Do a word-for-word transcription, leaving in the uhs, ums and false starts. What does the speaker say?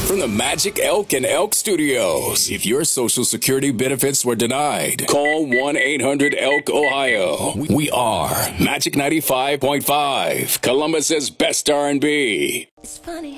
from the Magic Elk and Elk Studios. If your Social Security benefits were denied, call one eight hundred elk ohio. We are Magic ninety-five point five, Columbus's best R and B. It's funny